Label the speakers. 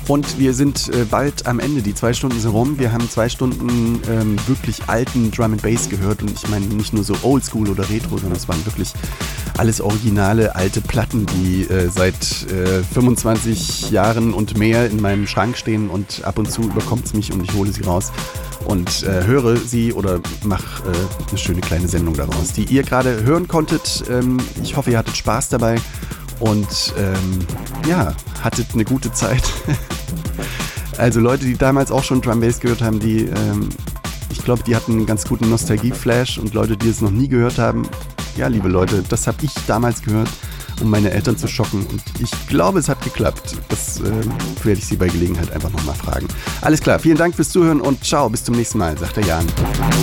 Speaker 1: Und wir sind bald am Ende. Die 2 Stunden sind rum. Wir haben 2 Stunden wirklich alten Drum and Bass gehört. Und ich meine nicht nur so Oldschool oder Retro, sondern es waren wirklich alles originale alte Platten, die seit 25 Jahren und mehr in meinem Schrank stehen. Und ab und zu überkommt es mich und ich hole sie raus und höre sie oder mache eine schöne kleine Sendung daraus, die ihr gerade hören konntet. Ich hoffe, ihr hattet Spaß dabei und hattet eine gute Zeit. Also Leute, die damals auch schon Drum Bass gehört haben, ich glaube, die hatten einen ganz guten Nostalgie-Flash, und Leute, die es noch nie gehört haben, ja, liebe Leute, das habe ich damals gehört, um meine Eltern zu schocken, und ich glaube, es hat geklappt. Das werde ich Sie bei Gelegenheit einfach nochmal fragen. Alles klar, vielen Dank fürs Zuhören und ciao, bis zum nächsten Mal, sagt der Jan.